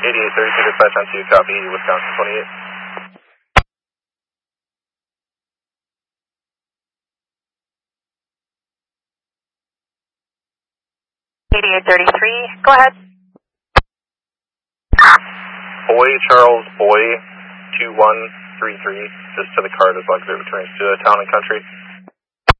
8832 dispatch on 2, copy, Wisconsin 28. 8833, go ahead. Boy, Charles, Boy, 2133, just to the card as long as it returns to town and country.